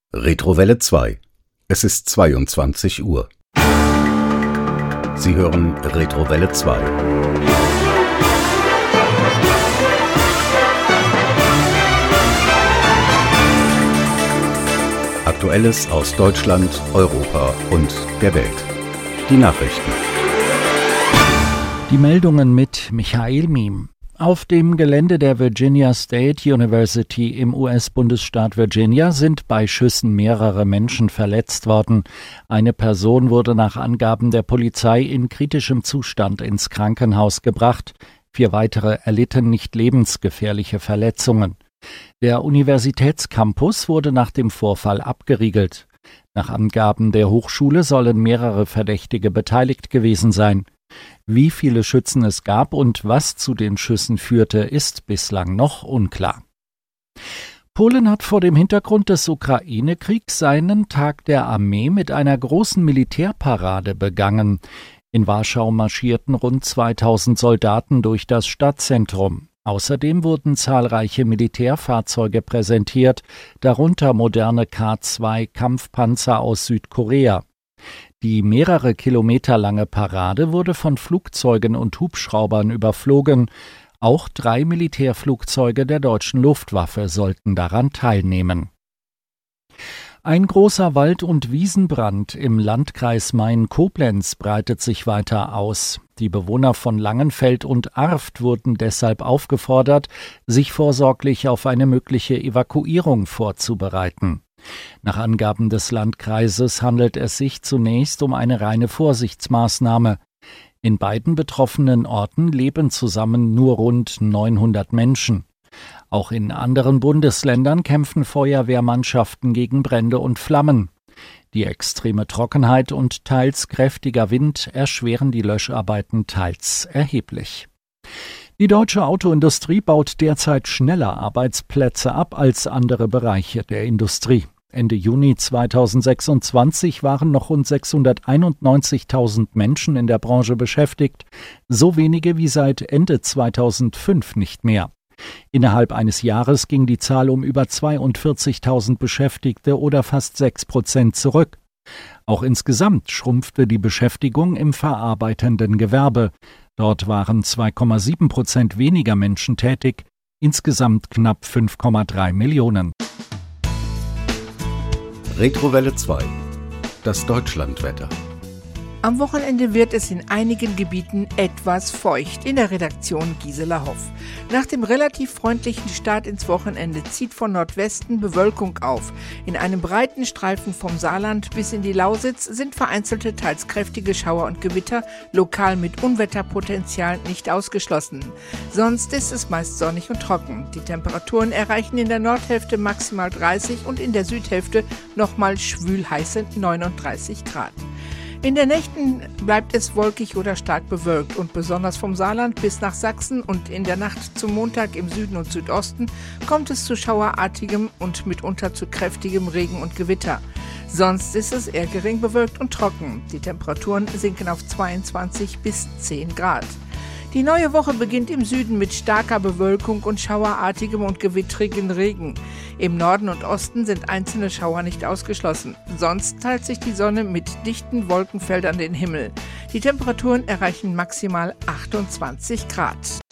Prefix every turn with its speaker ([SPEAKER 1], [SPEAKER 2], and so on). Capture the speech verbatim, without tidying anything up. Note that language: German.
[SPEAKER 1] Retrowelle zwei. Es ist zweiundzwanzig Uhr. Sie hören Retrowelle zwei. Aktuelles aus Deutschland, Europa und der Welt. Die Nachrichten.
[SPEAKER 2] Die Meldungen mit Michael Miem. Auf dem Gelände der Virginia State University im U S-Bundesstaat Virginia sind bei Schüssen mehrere Menschen verletzt worden. Eine Person wurde nach Angaben der Polizei in kritischem Zustand ins Krankenhaus gebracht. Vier weitere erlitten nicht lebensgefährliche Verletzungen. Der Universitätscampus wurde nach dem Vorfall abgeriegelt. Nach Angaben der Hochschule sollen mehrere Verdächtige beteiligt gewesen sein. Wie viele Schützen es gab und was zu den Schüssen führte, ist bislang noch unklar. Polen hat vor dem Hintergrund des Ukraine-Kriegs seinen Tag der Armee mit einer großen Militärparade begangen. In Warschau marschierten rund zweitausend Soldaten durch das Stadtzentrum. Außerdem wurden zahlreiche Militärfahrzeuge präsentiert, darunter moderne K zwei Kampfpanzer aus Südkorea. Die mehrere Kilometer lange Parade wurde von Flugzeugen und Hubschraubern überflogen. Auch drei Militärflugzeuge der deutschen Luftwaffe sollten daran teilnehmen. Ein großer Wald- und Wiesenbrand im Landkreis Main-Koblenz breitet sich weiter aus. Die Bewohner von Langenfeld und Arft wurden deshalb aufgefordert, sich vorsorglich auf eine mögliche Evakuierung vorzubereiten. Nach Angaben des Landkreises handelt es sich zunächst um eine reine Vorsichtsmaßnahme. In beiden betroffenen Orten leben zusammen nur rund neunhundert Menschen. Auch in anderen Bundesländern kämpfen Feuerwehrmannschaften gegen Brände und Flammen. Die extreme Trockenheit und teils kräftiger Wind erschweren die Löscharbeiten teils erheblich. Die deutsche Autoindustrie baut derzeit schneller Arbeitsplätze ab als andere Bereiche der Industrie. Ende Juni zweitausendsechsundzwanzig waren noch rund sechshunderteinundneunzigtausend Menschen in der Branche beschäftigt, so wenige wie seit Ende zweitausendfünf nicht mehr. Innerhalb eines Jahres ging die Zahl um über zweiundvierzigtausend Beschäftigte oder fast sechs Prozent zurück. Auch insgesamt schrumpfte die Beschäftigung im verarbeitenden Gewerbe. Dort waren zwei Komma sieben Prozent weniger Menschen tätig, insgesamt knapp fünf Komma drei Millionen.
[SPEAKER 1] Retrowelle zwei. Das Deutschlandwetter.
[SPEAKER 3] Am Wochenende wird es in einigen Gebieten etwas feucht. In der Redaktion Gisela Hoff. Nach dem relativ freundlichen Start ins Wochenende zieht von Nordwesten Bewölkung auf. In einem breiten Streifen vom Saarland bis in die Lausitz sind vereinzelte, teils kräftige Schauer und Gewitter, lokal mit Unwetterpotenzial, nicht ausgeschlossen. Sonst ist es meist sonnig und trocken. Die Temperaturen erreichen in der Nordhälfte maximal dreißig und in der Südhälfte nochmal schwül-heiße neununddreißig Grad. In den Nächten bleibt es wolkig oder stark bewölkt und besonders vom Saarland bis nach Sachsen und in der Nacht zum Montag im Süden und Südosten kommt es zu schauerartigem und mitunter zu kräftigem Regen und Gewitter. Sonst ist es eher gering bewölkt und trocken. Die Temperaturen sinken auf zweiundzwanzig bis zehn Grad. Die neue Woche beginnt im Süden mit starker Bewölkung und schauerartigem und gewittrigen Regen. Im Norden und Osten sind einzelne Schauer nicht ausgeschlossen. Sonst teilt sich die Sonne mit dichten Wolkenfeldern den Himmel. Die Temperaturen erreichen maximal achtundzwanzig Grad.